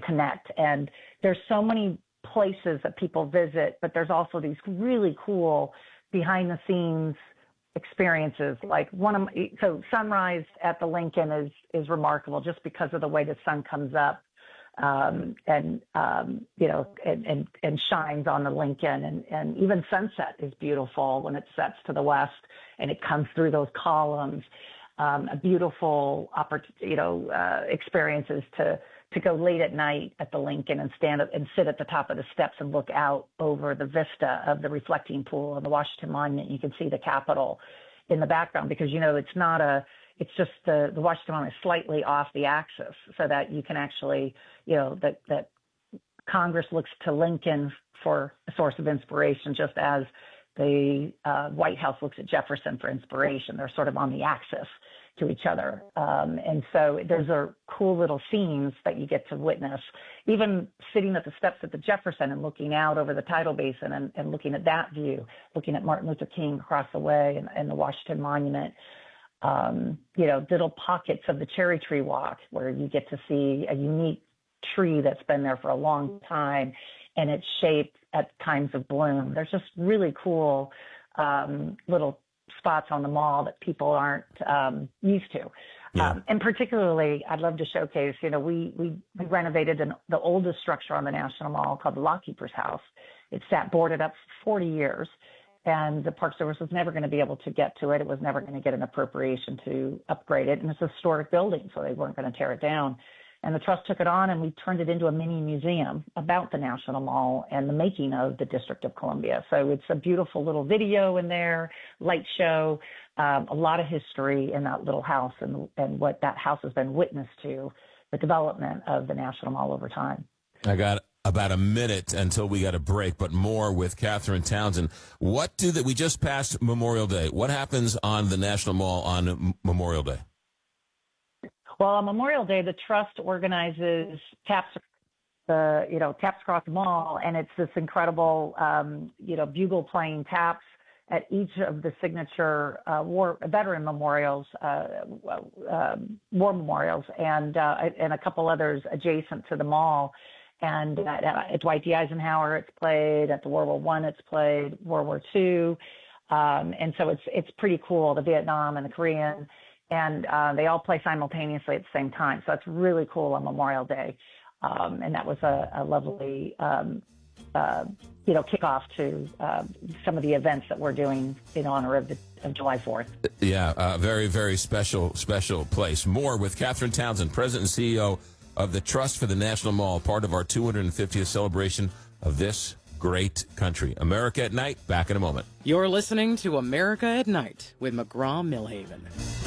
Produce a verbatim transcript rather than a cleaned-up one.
connect. And there's so many places that people visit, but there's also these really cool behind the scenes experiences. Like one of my, so sunrise at the Lincoln is, is remarkable just because of the way the sun comes up. Um, and, um, you know, and, and, and shines on the Lincoln, and, and even sunset is beautiful when it sets to the west and it comes through those columns. Um, a beautiful, you know, uh, experiences to, to go late at night at the Lincoln and stand up and sit at the top of the steps and look out over the vista of the reflecting pool and the Washington Monument. You can see the Capitol in the background because, you know, it's not a, it's just the, the Washington Monument is slightly off the axis so that you can actually, you know, that, that Congress looks to Lincoln for a source of inspiration, just as the uh, White House looks at Jefferson for inspiration. They're sort of on the axis to each other. Um, and so those are cool little scenes that you get to witness. Even sitting at the steps at the Jefferson and looking out over the tidal basin and, and looking at that view, looking at Martin Luther King across the way and, and the Washington Monument. Um, you know, little pockets of the cherry tree walk where you get to see a unique tree that's been there for a long time and its shape at times of bloom. There's just really cool um, little spots on the mall that people aren't um, used to. Yeah. Um, and particularly, I'd love to showcase, you know, we, we, we renovated an, the oldest structure on the National Mall called the Lockkeeper's House. It sat boarded up for forty years. And the Park Service was never going to be able to get to it. It was never going to get an appropriation to upgrade it. And it's a historic building, so they weren't going to tear it down. And the trust took it on, and we turned it into a mini museum about the National Mall and the making of the District of Columbia. So it's a beautiful little video in there, light show, um, a lot of history in that little house and, and what that house has been witness to, the development of the National Mall over time. I got about a minute until we got a break, but more with Katherine Townsend. What do that? We just passed Memorial Day. What happens on the National Mall on M- Memorial Day? Well, on Memorial Day, the trust organizes taps, the you know taps across the mall, and it's this incredible um, you know bugle playing taps at each of the signature uh, war veteran memorials, uh, uh, war memorials, and uh, and a couple others adjacent to the mall. And at, at Dwight D. Eisenhower, it's played. At the World War One, it's played. World War Two, um, and so it's it's pretty cool. The Vietnam and the Korean, and uh, they all play simultaneously at the same time. So it's really cool on Memorial Day, um, and that was a, a lovely, um, uh, you know, kickoff to uh, some of the events that we're doing in honor of the of July fourth. Yeah, uh, very very special special place. More with Katherine Townsend, President and C E O of the Trust for the National Mall, part of our two hundred fiftieth celebration of this great country. America at Night, back in a moment. You're listening to America at Night with McGraw-Milhaven.